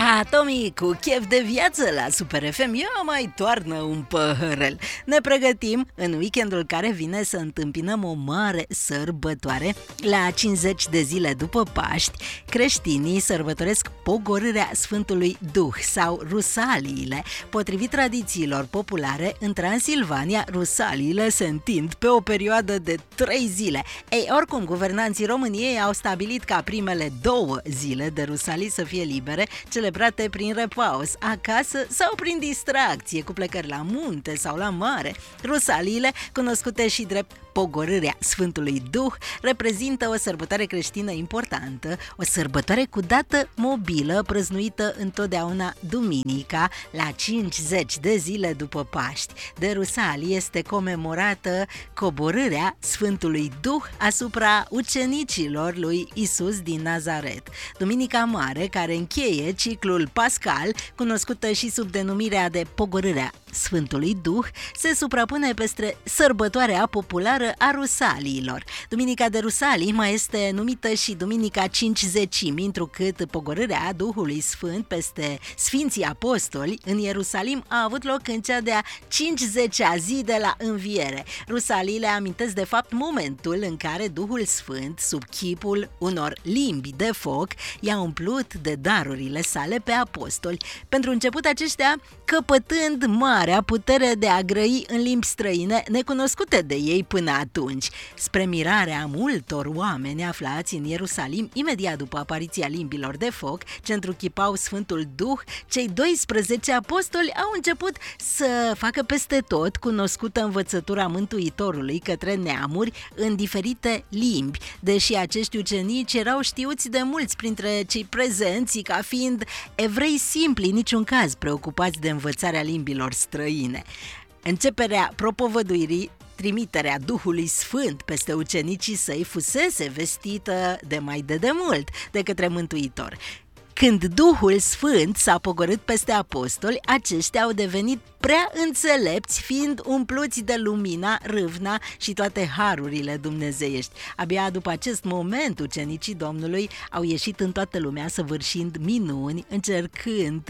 Tommy, cu chef de viață la Super FM, eu mai toarnă un păhărel. Ne pregătim în weekendul care vine să întâmpinăm o mare sărbătoare. La 50 de zile după Paști, creștinii sărbătoresc pogorârea Sfântului Duh sau rusaliile. Potrivit tradițiilor populare, în Transilvania, rusaliile se întind pe o perioadă de 3 zile. Oricum, guvernanții României au stabilit ca primele 2 zile de rusalii să fie libere, celebrate prin repaus, acasă sau prin distracție, cu plecări la munte sau la mare. Rusaliile, cunoscute și drept pogorârea Sfântului Duh, reprezintă o sărbătoare creștină importantă, o sărbătoare cu dată mobilă, prăznuită întotdeauna duminica, la 50 de zile după Paști. De rusalii este comemorată coborârea Sfântului Duh asupra ucenicilor lui Isus din Nazaret. Duminica Mare, care încheie ciclul pascal, cunoscută și sub denumirea de pogorârea Sfântului Duh, se suprapune peste sărbătoarea populară a rusaliilor. Duminica de rusalii mai este numită și Duminica Cincizecimii, întrucât pogorârea Duhului Sfânt peste Sfinții Apostoli în Ierusalim a avut loc în cea de-a 50-a zi de la înviere. Rusaliile amintesc de fapt momentul în care Duhul Sfânt, sub chipul unor limbi de foc, i-a umplut de darurile sale pe apostoli. Pentru început, aceștia căpătând marea putere de a grăi în limbi străine necunoscute de ei până atunci. Spre mirarea multor oameni aflați în Ierusalim, imediat după apariția limbilor de foc, ce întruchipau Sfântul Duh, cei 12 apostoli au început să facă peste tot cunoscută învățătura Mântuitorului către neamuri în diferite limbi, deși acești ucenici erau știuți de mulți printre cei prezenți ca fiind evrei simpli, în niciun caz preocupați de învățarea limbilor străine. Începerea propovăduirii, trimiterea Duhului Sfânt peste ucenicii săi, fusese vestită de mai de mult de către Mântuitor. Când Duhul Sfânt s-a pogorât peste apostoli, aceștia au devenit prea înțelepți, fiind umpluți de lumina, râvna și toate harurile dumnezeiești. Abia după acest moment, ucenicii Domnului au ieșit în toată lumea săvârșind minuni, încercând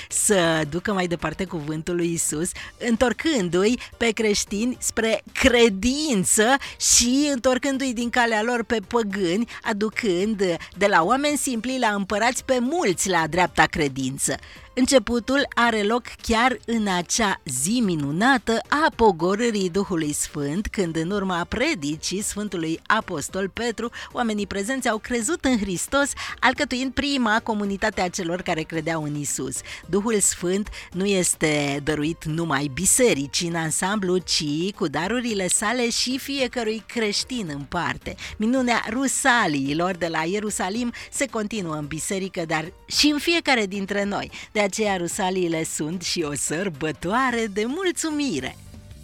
să ducă mai departe cuvântul lui Isus, întorcându-i pe creștini spre credință și întorcându-i din calea lor pe păgâni, aducând de la oameni simpli la împărați pe mulți la dreapta credință. Începutul are loc chiar în acea zi minunată a pogorârii Duhului Sfânt, când în urma predicii Sfântului Apostol Petru, oamenii prezenți au crezut în Hristos, alcătuind prima comunitate a celor care credeau în Isus. Duhul Sfânt nu este dăruit numai bisericii în ansamblu, ci cu darurile sale și fiecărui creștin în parte. Minunea rusaliilor de la Ierusalim se continuă în biserică, dar și în fiecare dintre noi. De aceea rusaliile sunt și o sărbătoare de mulțumire.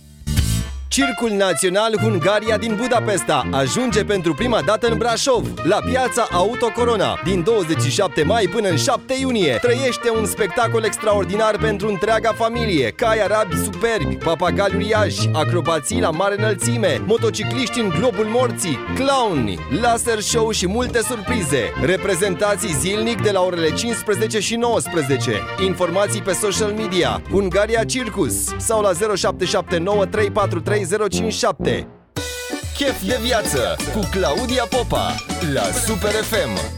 Circul Național Hungaria din Budapesta ajunge pentru prima dată în Brașov, la piața Auto Corona. Din 27 mai până în 7 iunie trăiește un spectacol extraordinar pentru întreaga familie: cai arabi superbi, papagali uriași, acrobații la mare înălțime, motocicliști în globul morții, clowni, laser show și multe surprize. Reprezentații zilnic de la orele 15 și 19. Informații pe social media Hungaria Circus sau la 0779 343 057. Chef de viață cu Claudia Popa la Super FM.